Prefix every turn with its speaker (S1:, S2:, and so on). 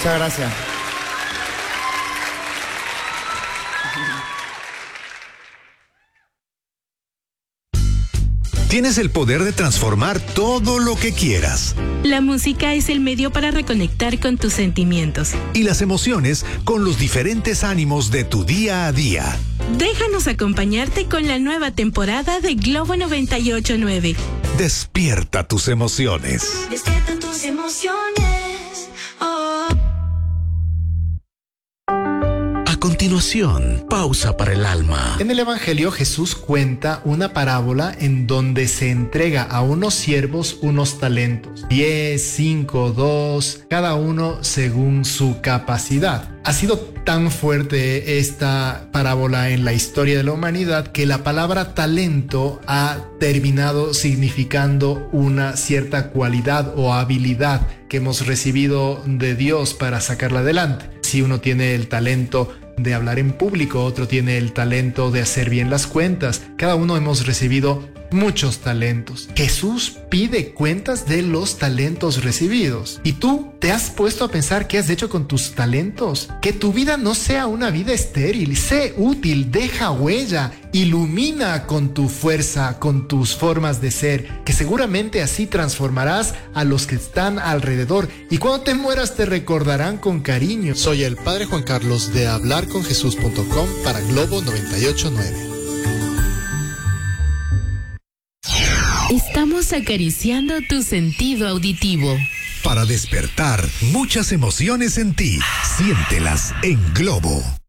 S1: Muchas gracias.
S2: Tienes el poder de transformar todo lo que quieras.
S3: La música es el medio para reconectar con tus sentimientos.
S2: Y las emociones con los diferentes ánimos de tu día a día.
S3: Déjanos acompañarte con la nueva temporada de Globo 98.9.
S2: Despierta tus emociones.
S4: Despierta tus emociones. Oh.
S5: A continuación, pausa para el alma.
S6: En el Evangelio Jesús cuenta una parábola en donde se entrega a unos siervos unos talentos. 10, 5, 2, cada uno según su capacidad. Ha sido tan fuerte esta parábola en la historia de la humanidad que la palabra talento ha terminado significando una cierta cualidad o habilidad que hemos recibido de Dios para sacarla adelante. Si uno tiene el talento de hablar en público, otro tiene el talento de hacer bien las cuentas. Cada uno hemos recibido muchos talentos. Jesús pide cuentas de los talentos recibidos. ¿Y tú te has puesto a pensar qué has hecho con tus talentos? Que tu vida no sea una vida estéril. Sé útil, deja huella, ilumina con tu fuerza, con tus formas de ser, que seguramente así transformarás a los que están alrededor. Y cuando te mueras te recordarán con cariño.
S7: Soy el Padre Juan Carlos de hablarconjesus.com para Globo 98.9.
S3: Estamos acariciando tu sentido auditivo.
S2: Para despertar muchas emociones en ti, siéntelas en Globo.